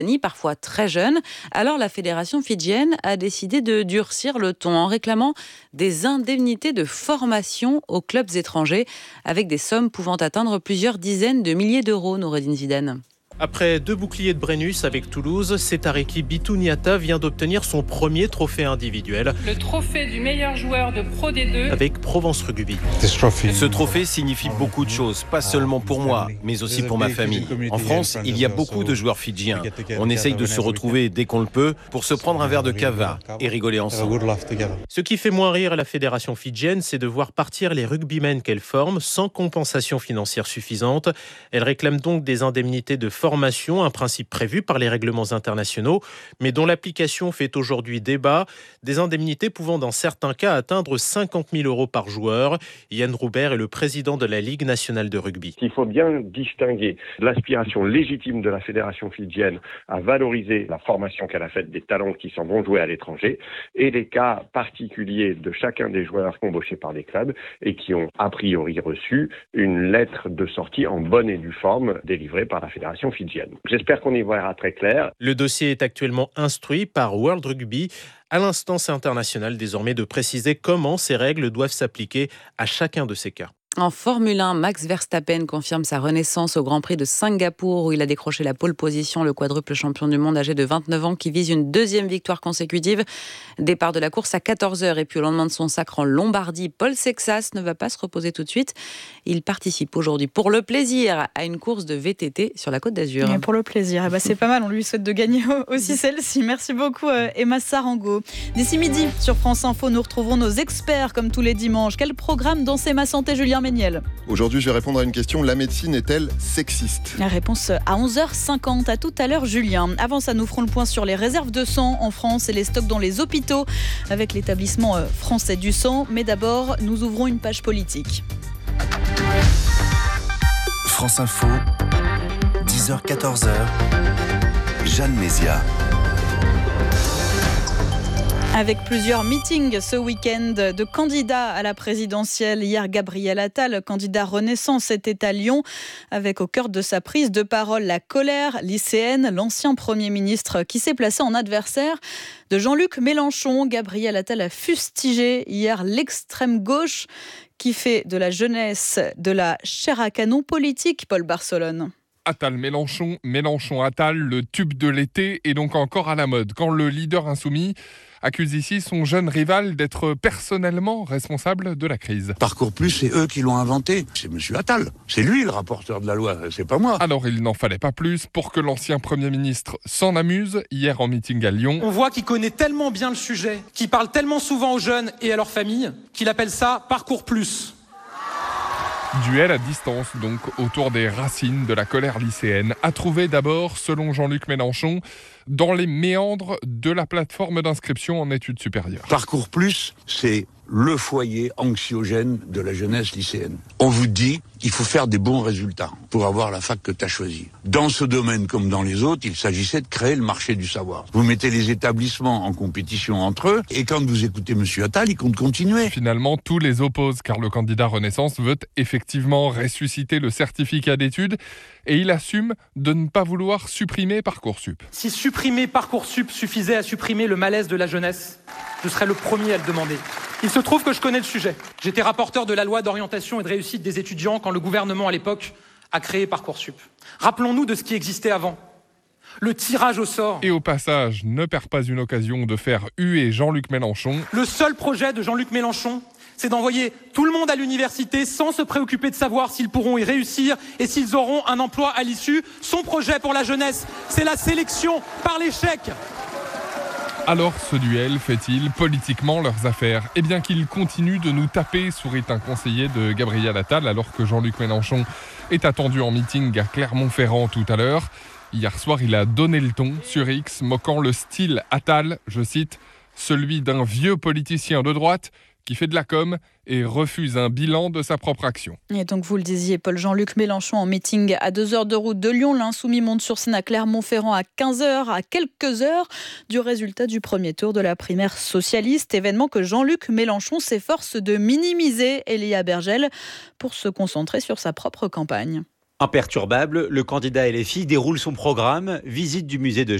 parfois très jeunes. Alors la fédération fidjienne a décidé de durcir le ton en réclamant des indemnités de formation aux clubs étrangers avec des sommes pouvant atteindre plusieurs dizaines de milliers d'euros, Noureddine Zidane. Après 2 boucliers de Brennus avec Toulouse, Setariki Bituniata vient d'obtenir son premier trophée individuel. Le trophée du meilleur joueur de Pro D2 avec Provence Rugby. Ce trophée signifie beaucoup de choses, pas seulement pour moi, mais aussi pour ma famille. En France, il y a beaucoup de joueurs fidjiens. On essaye de se retrouver dès qu'on le peut pour se prendre un verre de cava et rigoler ensemble. Ce qui fait moins rire la fédération fidjienne, c'est de voir partir les rugbymen qu'elle forme sans compensation financière suffisante. Elle réclame donc des indemnités de formation, un principe prévu par les règlements internationaux, mais dont l'application fait aujourd'hui débat, des indemnités pouvant dans certains cas atteindre 50 000 euros par joueur. Yann Roubert est le président de la Ligue nationale de rugby. Il faut bien distinguer l'aspiration légitime de la fédération fidjienne à valoriser la formation qu'elle a faite des talents qui s'en vont jouer à l'étranger et les cas particuliers de chacun des joueurs embauchés par les clubs et qui ont a priori reçu une lettre de sortie en bonne et due forme délivrée par la fédération fidjienne. J'espère qu'on y verra très clair. Le dossier est actuellement instruit par World Rugby à l'instance internationale désormais de préciser comment ces règles doivent s'appliquer à chacun de ces cas. En Formule 1, Max Verstappen confirme sa renaissance au Grand Prix de Singapour où il a décroché la pole position, le quadruple champion du monde âgé de 29 ans qui vise une deuxième victoire consécutive. Départ de la course à 14h et puis au lendemain de son sacre en Lombardie, Paul Sexas ne va pas se reposer tout de suite. Il participe aujourd'hui pour le plaisir à une course de VTT sur la Côte d'Azur. Et pour le plaisir, c'est pas mal, on lui souhaite de gagner aussi celle-ci. Merci beaucoup Emma Sarango. D'ici midi sur France Info, nous retrouverons nos experts comme tous les dimanches. Quel programme dans C'est ma santé, Julien Méniel? Aujourd'hui, je vais répondre à une question. La médecine est-elle sexiste? La réponse à 11h50. À tout à l'heure, Julien. Avant ça, nous ferons le point sur les réserves de sang en France et les stocks dans les hôpitaux avec l'établissement français du sang. Mais d'abord, nous ouvrons une page politique. France Info, 10h-14h, Jeanne Mézia. Avec plusieurs meetings ce week-end de candidats à la présidentielle. Hier, Gabriel Attal, candidat Renaissance, était à Lyon avec au cœur de sa prise de parole la colère lycéenne. L'ancien Premier ministre qui s'est placé en adversaire de Jean-Luc Mélenchon. Gabriel Attal a fustigé hier l'extrême gauche qui fait de la jeunesse de la chair à canon politique, Paul Barcelone. Attal Mélenchon, Mélenchon Attal, le tube de l'été est donc encore à la mode. Quand le leader insoumis accuse ici son jeune rival d'être personnellement responsable de la crise. Parcoursus, c'est eux qui l'ont inventé. C'est monsieur Attal. C'est lui le rapporteur de la loi, c'est pas moi. Alors il n'en fallait pas plus pour que l'ancien Premier ministre s'en amuse hier en meeting à Lyon. On voit qu'il connaît tellement bien le sujet, qu'il parle tellement souvent aux jeunes et à leurs familles, qu'il appelle ça Parcoursus. Duel à distance donc autour des racines de la colère lycéenne, à trouver d'abord, selon Jean-Luc Mélenchon, dans les méandres de la plateforme d'inscription en études supérieures. Parcoursus, c'est le foyer anxiogène de la jeunesse lycéenne. On vous dit qu'il faut faire des bons résultats pour avoir la fac que tu as choisie. Dans ce domaine comme dans les autres, il s'agissait de créer le marché du savoir. Vous mettez les établissements en compétition entre eux et quand vous écoutez M. Attal, il compte continuer. Finalement, tous les opposent car le candidat Renaissance veut effectivement ressusciter le certificat d'études et il assume de ne pas vouloir supprimer Parcoursup. Si supprimer Parcoursup suffisait à supprimer le malaise de la jeunesse, je serais le premier à le demander. Il se trouve que je connais le sujet. J'étais rapporteur de la loi d'orientation et de réussite des étudiants quand le gouvernement à l'époque a créé Parcoursup. Rappelons-nous de ce qui existait avant. Le tirage au sort. Et au passage, ne perds pas une occasion de faire huer Jean-Luc Mélenchon. Le seul projet de Jean-Luc Mélenchon, c'est d'envoyer tout le monde à l'université sans se préoccuper de savoir s'ils pourront y réussir et s'ils auront un emploi à l'issue. Son projet pour la jeunesse, c'est la sélection par l'échec. Alors ce duel fait-il politiquement leurs affaires? Eh bien qu'ils continuent de nous taper, sourit un conseiller de Gabriel Attal alors que Jean-Luc Mélenchon est attendu en meeting à Clermont-Ferrand tout à l'heure. Hier soir, il a donné le ton sur X, moquant le style Attal, je cite, celui d'un vieux politicien de droite qui fait de la com et refuse un bilan de sa propre action. Et donc vous le disiez, Paul, Jean-Luc Mélenchon en meeting à 2 heures de route de Lyon. L'Insoumis monte sur scène à Clermont-Ferrand à 15h, à quelques heures du résultat du premier tour de la primaire socialiste. Événement que Jean-Luc Mélenchon s'efforce de minimiser, Elia Bergel, pour se concentrer sur sa propre campagne. Imperturbable, le candidat LFI déroule son programme, visite du musée de